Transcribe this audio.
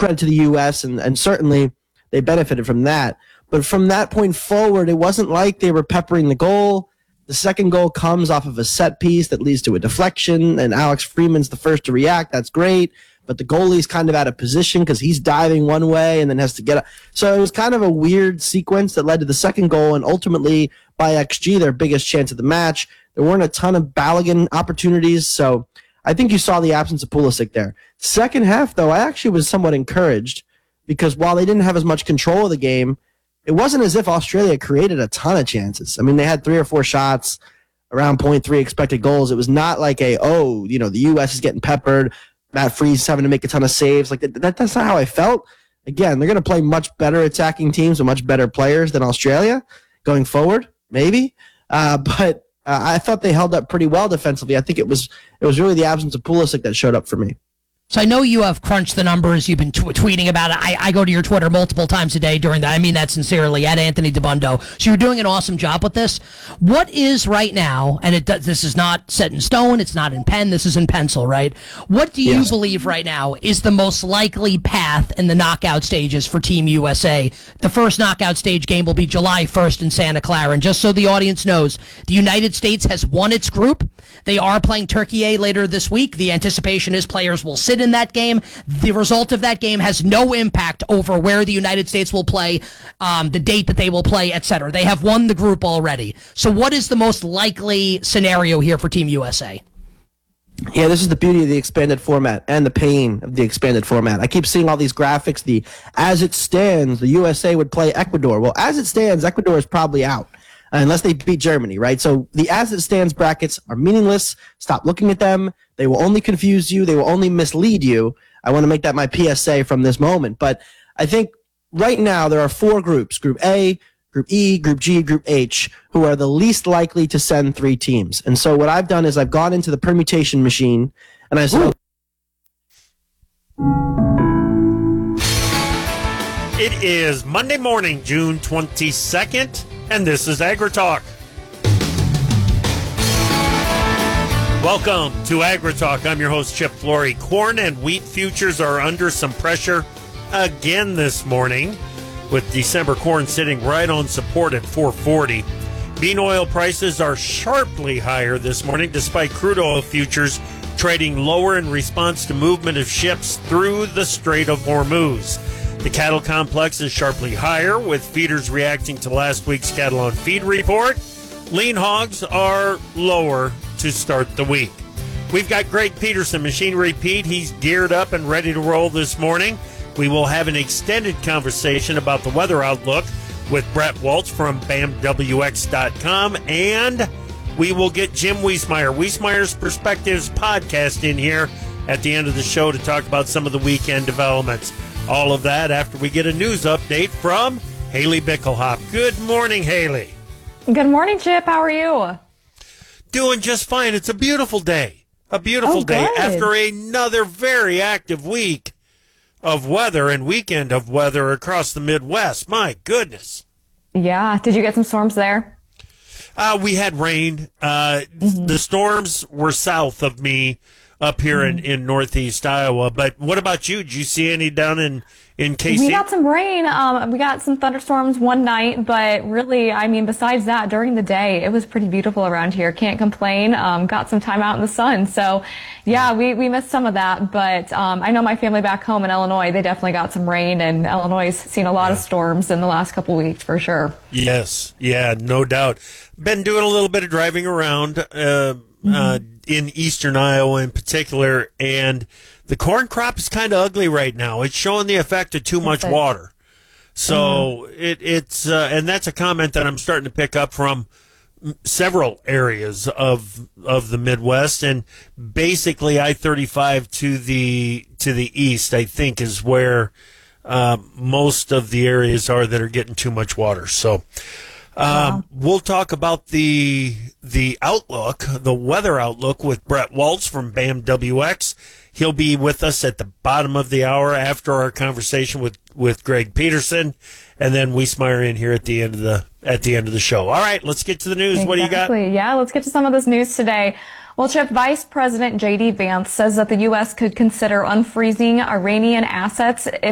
credit to the U.S., and certainly they benefited from that. But from that point forward, it wasn't like they were peppering the goal. The second goal comes off of a set piece that leads to a deflection, and Alex Freeman's the first to react. That's great. But the goalie's kind of out of position because he's diving one way and then has to get up. So it was kind of a weird sequence that led to the second goal, and ultimately, by XG, their biggest chance of the match. There weren't a ton of Balogun opportunities, so I think you saw the absence of Pulisic there. Second half, though, I actually was somewhat encouraged because while they didn't have as much control of the game, it wasn't as if Australia created a ton of chances. I mean, they had 3 or 4 shots, around 0.3 expected goals. It was not like the U.S. is getting peppered, Matt Freese having to make a ton of saves. Like that's not how I felt. Again, they're going to play much better attacking teams with much better players than Australia going forward, maybe. But I thought they held up pretty well defensively. I think it was really the absence of Pulisic that showed up for me. So I know you have crunched the numbers. You've been tweeting about it. I go to your Twitter multiple times a day during that. I mean that sincerely, at Anthony Dabundo. So you're doing an awesome job with this. What is right now, and this is not set in stone, it's not in pen, this is in pencil, right? What do you believe right now is the most likely path in the knockout stages for Team USA? The first knockout stage game will be July 1st in Santa Clara. And just so the audience knows, the United States has won its group. They are playing Turkey A later this week. The anticipation is players will sit in that game. The result of that game has no impact over where the United States will play, the date that they will play, etc. They have won the group already. So what is the most likely scenario here for Team USA? Yeah, this is the beauty of the expanded format and the pain of the expanded format. I keep seeing all these graphics. As it stands, the USA would play Ecuador. Well, as it stands, Ecuador is probably out. Unless they beat Germany, right? So the as it stands brackets are meaningless. Stop looking at them. They will only confuse you. They will only mislead you. I want to make that my PSA from this moment. But I think right now there are 4 groups, Group A, Group E, Group G, Group H, who are the least likely to send 3 teams. And so what I've done is I've gone into the permutation machine, and I said, It is Monday morning, June 22nd. And this is AgriTalk. Welcome to AgriTalk. I'm your host, Chip Flory. Corn and wheat futures are under some pressure again this morning, with December corn sitting right on support at 440. Bean oil prices are sharply higher this morning, despite crude oil futures trading lower in response to movement of ships through the Strait of Hormuz. The cattle complex is sharply higher, with feeders reacting to last week's cattle on feed report. Lean hogs are lower to start the week. We've got Greg Peterson, Machinery Pete. He's geared up and ready to roll this morning. We will have an extended conversation about the weather outlook with Brett Waltz from BAMWX.com, and we will get Jim Wiesmeyer, Wiesmeyer's Perspectives podcast, in here at the end of the show to talk about some of the weekend developments. All of that after we get a news update from Haley Bickelhop. Good morning, Haley. Good morning, Chip. How are you? Doing just fine. It's a beautiful day. A beautiful day after another very active week of weather and weekend of weather across the Midwest. My goodness. Yeah. Did you get some storms there? We had rain. The storms were south of me up here in northeast Iowa. But what about you? Did you see any down in KC? We got some rain. We got some thunderstorms one night, but really, I mean, besides that, during the day, it was pretty beautiful around here. Can't complain. Got some time out in the sun. So, yeah, we missed some of that. But I know my family back home in Illinois, they definitely got some rain, and Illinois has seen a lot of storms in the last couple of weeks for sure. Yes. Yeah, no doubt. Been doing a little bit of driving around in eastern Iowa in particular, and the corn crop is kind of ugly right now. It's showing the effect of too much water. So it's and that's a comment that I'm starting to pick up from several areas of the Midwest, and basically I-35 to the east, I think, is where most of the areas are that are getting too much water. So we'll talk about the outlook, the weather outlook, with Brett Waltz from BAMWX. He'll be with us at the bottom of the hour after our conversation with Greg Peterson, and then Wiesmeyer in here at the end of the show. All right, let's get to the news. Exactly. What do you got? Yeah, let's get to some of this news today. Well, Chip, Vice President J.D. Vance says that the U.S. could consider unfreezing Iranian assets if